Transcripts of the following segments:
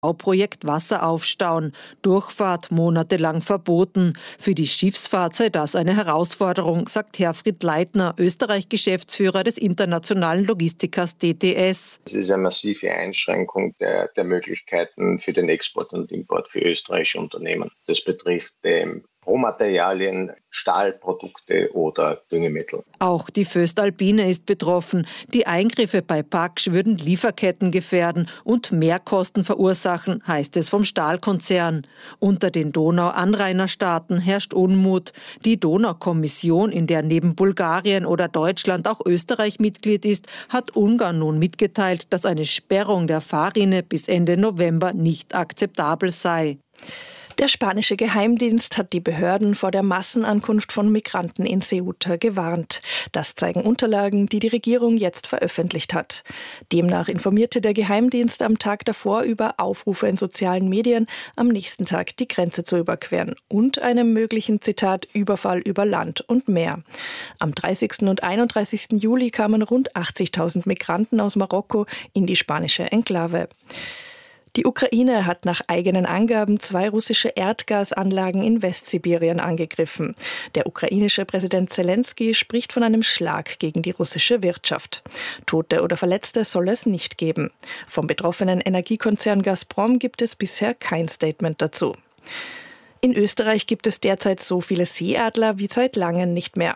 Bauprojekt Wasser aufstauen. Durchfahrt monatelang verboten. Für die Schiffsfahrt sei das eine Herausforderung, sagt Herfried Leitner, Österreich-Geschäftsführer des internationalen Logistikers DTS. Es ist eine massive Einschränkung der Möglichkeiten für den Export und Import für österreichische Unternehmen. Das betrifft Rohmaterialien, Stahlprodukte oder Düngemittel. Auch die Voestalpine ist betroffen. Die Eingriffe bei Paksch würden Lieferketten gefährden und Mehrkosten verursachen, heißt es vom Stahlkonzern. Unter den Donau-Anrainerstaaten herrscht Unmut. Die Donaukommission, in der neben Bulgarien oder Deutschland auch Österreich Mitglied ist, hat Ungarn nun mitgeteilt, dass eine Sperrung der Fahrrinne bis Ende November nicht akzeptabel sei. Der spanische Geheimdienst hat die Behörden vor der Massenankunft von Migranten in Ceuta gewarnt. Das zeigen Unterlagen, die die Regierung jetzt veröffentlicht hat. Demnach informierte der Geheimdienst am Tag davor über Aufrufe in sozialen Medien, am nächsten Tag die Grenze zu überqueren und einem möglichen, Zitat, Überfall über Land und Meer. Am 30. und 31. Juli kamen rund 80.000 Migranten aus Marokko in die spanische Enklave. Die Ukraine hat nach eigenen Angaben 2 russische Erdgasanlagen in Westsibirien angegriffen. Der ukrainische Präsident Zelensky spricht von einem Schlag gegen die russische Wirtschaft. Tote oder Verletzte soll es nicht geben. Vom betroffenen Energiekonzern Gazprom gibt es bisher kein Statement dazu. In Österreich gibt es derzeit so viele Seeadler wie seit langem nicht mehr.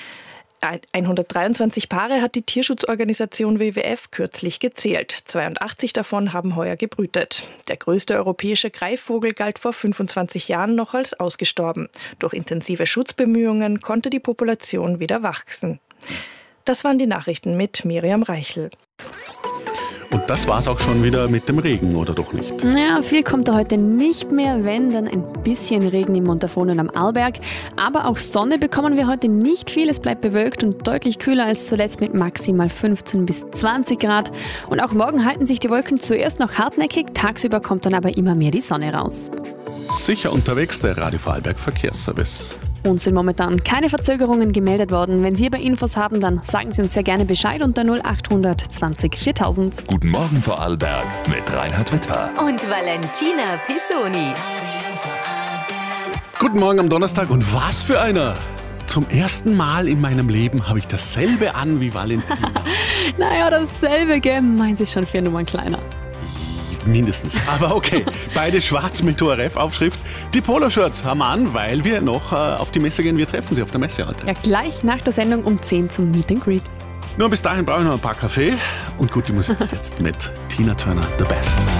123 Paare hat die Tierschutzorganisation WWF kürzlich gezählt. 82 davon haben heuer gebrütet. Der größte europäische Greifvogel galt vor 25 Jahren noch als ausgestorben. Durch intensive Schutzbemühungen konnte die Population wieder wachsen. Das waren die Nachrichten mit Miriam Reichel. Und das war's auch schon wieder mit dem Regen, oder doch nicht? Ja, viel kommt da heute nicht mehr, wenn dann ein bisschen Regen im Montafon und am Arlberg. Aber auch Sonne bekommen wir heute nicht viel. Es bleibt bewölkt und deutlich kühler als zuletzt mit maximal 15 bis 20 Grad. Und auch morgen halten sich die Wolken zuerst noch hartnäckig, tagsüber kommt dann aber immer mehr die Sonne raus. Sicher unterwegs, der Radio Vorarlberg Verkehrsservice. Uns sind momentan keine Verzögerungen gemeldet worden. Wenn Sie aber Infos haben, dann sagen Sie uns sehr gerne Bescheid unter 0800 20 4000. Guten Morgen Vorarlberg mit Reinhard Wittwer. Und Valentina Pisoni. Guten Morgen am Donnerstag und was für einer! Zum ersten Mal in meinem Leben habe ich dasselbe an wie Valentina. Naja, dasselbe, gell? Meinen Sie schon 4 Nummern kleiner. Mindestens. Aber okay, beide schwarz mit ORF-Aufschrift. Die Poloshirts haben wir an, weil wir noch auf die Messe gehen. Wir treffen sie auf der Messe heute. Ja, gleich nach der Sendung um 10 zum Meet and Greet. Nur bis dahin brauche ich noch ein paar Kaffee und gute Musik jetzt mit Tina Turner, The Best.